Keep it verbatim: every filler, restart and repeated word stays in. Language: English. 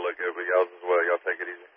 look good, but y'all's as well. Y'all take it easy.